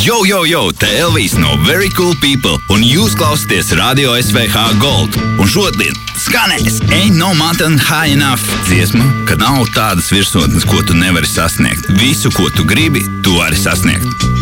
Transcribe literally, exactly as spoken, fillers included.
Yo, yo, yo, te Elvis no Very Cool People, un jūs klausāties Radio S V H Gold. Un šodien skanēs Ain't No Mountain High Enough dziesma, ka nav tādas virsotnes, ko tu nevari sasniegt. Visu, ko tu gribi, tu vari sasniegt.